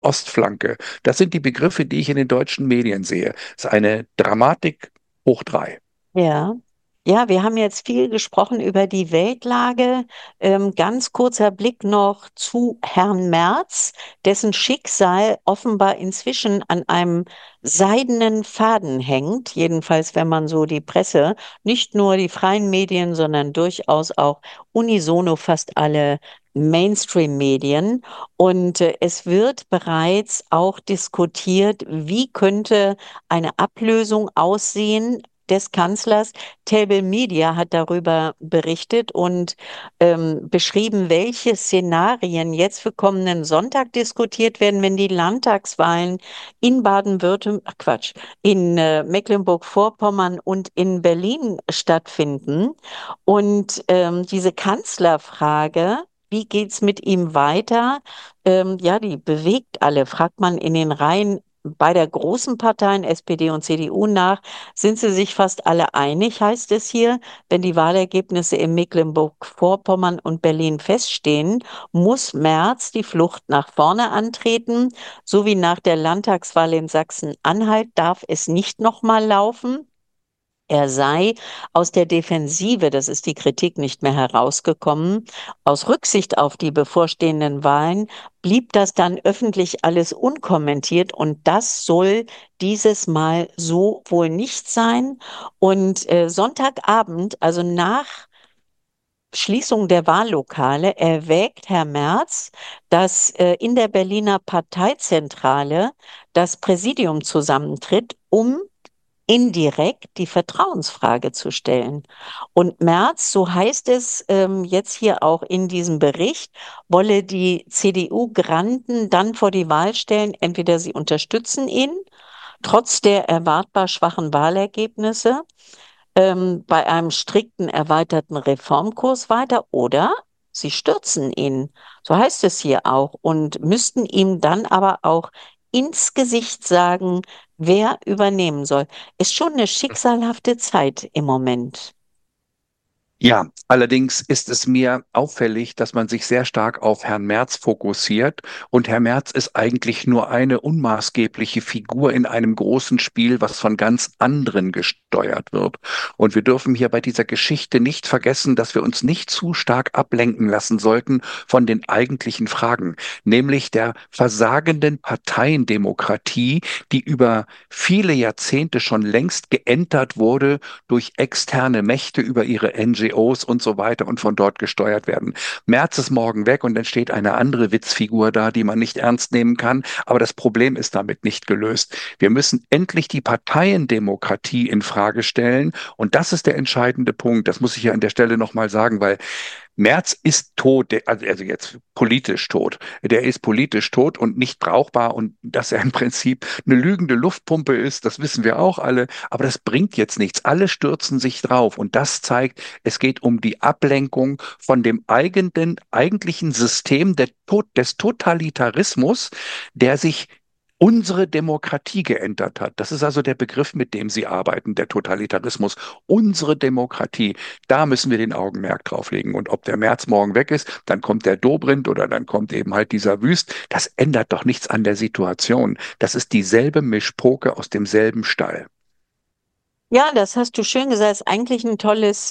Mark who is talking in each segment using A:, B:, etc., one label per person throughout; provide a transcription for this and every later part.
A: Ostflanke. Das sind die Begriffe, die ich in den deutschen Medien sehe. Es ist eine Dramatik hoch drei.
B: Ja. Ja, wir haben jetzt viel gesprochen über die Weltlage. Ganz kurzer Blick noch zu Herrn Merz, dessen Schicksal offenbar inzwischen an einem seidenen Faden hängt. Jedenfalls, wenn man so die Presse, nicht nur die freien Medien, sondern durchaus auch unisono fast alle Mainstream-Medien. Und es wird bereits auch diskutiert, wie könnte eine Ablösung aussehen des Kanzlers. Table Media hat darüber berichtet und beschrieben, welche Szenarien jetzt für kommenden Sonntag diskutiert werden, wenn die Landtagswahlen in Baden-Württemberg, Quatsch, in Mecklenburg-Vorpommern und in Berlin stattfinden. Und diese Kanzlerfrage, wie geht's mit ihm weiter? Ja, die bewegt alle, fragt man in den Reihen beider großen Parteien, SPD und CDU, nach. Sind sie sich fast alle einig, heißt es hier. Wenn die Wahlergebnisse in Mecklenburg-Vorpommern und Berlin feststehen, muss Merz die Flucht nach vorne antreten. So wie nach der Landtagswahl in Sachsen-Anhalt darf es nicht nochmal laufen. Er sei aus der Defensive, das ist die Kritik, nicht mehr herausgekommen. Aus Rücksicht auf die bevorstehenden Wahlen blieb das dann öffentlich alles unkommentiert und das soll dieses Mal so wohl nicht sein. Und Sonntagabend, also nach Schließung der Wahllokale, erwägt Herr Merz, dass in der Berliner Parteizentrale das Präsidium zusammentritt, um indirekt die Vertrauensfrage zu stellen. Und Merz, so heißt es jetzt hier auch in diesem Bericht, wolle die CDU-Granden dann vor die Wahl stellen, entweder sie unterstützen ihn, trotz der erwartbar schwachen Wahlergebnisse, bei einem strikten erweiterten Reformkurs weiter, oder sie stürzen ihn. So heißt es hier auch und müssten ihm dann aber auch ins Gesicht sagen, wer übernehmen soll. Ist schon eine schicksalhafte Zeit im Moment.
A: Ja, allerdings ist es mir auffällig, dass man sich sehr stark auf Herrn Merz fokussiert. Und Herr Merz ist eigentlich nur eine unmaßgebliche Figur in einem großen Spiel, was von ganz anderen gesteuert wird. Und wir dürfen hier bei dieser Geschichte nicht vergessen, dass wir uns nicht zu stark ablenken lassen sollten von den eigentlichen Fragen, nämlich der versagenden Parteiendemokratie, die über viele Jahrzehnte schon längst geentert wurde durch externe Mächte über ihre NGOs und so weiter und von dort gesteuert werden. Merz ist morgen weg und dann steht eine andere Witzfigur da, die man nicht ernst nehmen kann. Aber das Problem ist damit nicht gelöst. Wir müssen endlich die Parteiendemokratie in Frage stellen. Und das ist der entscheidende Punkt. Das muss ich ja an der Stelle nochmal sagen, weil Merz ist tot, also jetzt politisch tot. Der ist politisch tot und nicht brauchbar und dass er im Prinzip eine lügende Luftpumpe ist, das wissen wir auch alle. Aber das bringt jetzt nichts. Alle stürzen sich drauf und das zeigt, es geht um die Ablenkung von dem eigentlichen System des Totalitarismus, der sich unsere Demokratie geändert hat. Das ist also der Begriff, mit dem Sie arbeiten, der Totalitarismus. Unsere Demokratie. Da müssen wir den Augenmerk drauf legen. Und ob der Merz morgen weg ist, dann kommt der Dobrindt oder dann kommt eben halt dieser Wüst. Das ändert doch nichts an der Situation. Das ist dieselbe Mischpoke aus demselben Stall.
B: Ja, das hast du schön gesagt. Ist eigentlich ein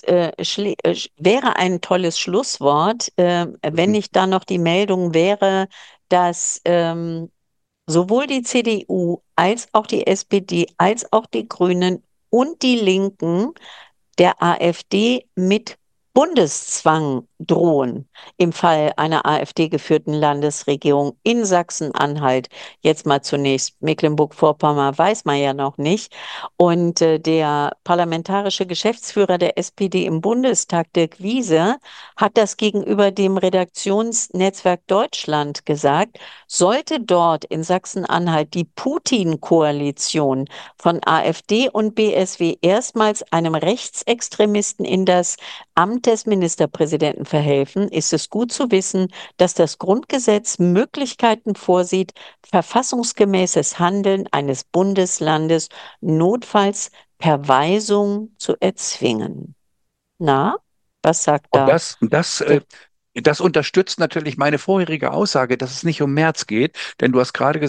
B: wäre ein tolles Schlusswort, wenn nicht da noch die Meldung wäre, dass sowohl die CDU als auch die SPD als auch die Grünen und die Linken der AfD mit Bundeszwang drohen im Fall einer AfD-geführten Landesregierung in Sachsen-Anhalt. Jetzt mal zunächst Mecklenburg-Vorpommern weiß man ja noch nicht. Und der parlamentarische Geschäftsführer der SPD im Bundestag, Dirk Wiese, hat das gegenüber dem Redaktionsnetzwerk Deutschland gesagt. Sollte dort in Sachsen-Anhalt die Putin-Koalition von AfD und BSW erstmals einem Rechtsextremisten in das Amt des Ministerpräsidenten verhelfen, ist es gut zu wissen, dass das Grundgesetz Möglichkeiten vorsieht, verfassungsgemäßes Handeln eines Bundeslandes notfalls per Weisung zu erzwingen. Na, was sagt
A: Und
B: da
A: das
B: der?
A: Das unterstützt natürlich meine vorherige Aussage, dass es nicht um Merz geht, denn du hast gerade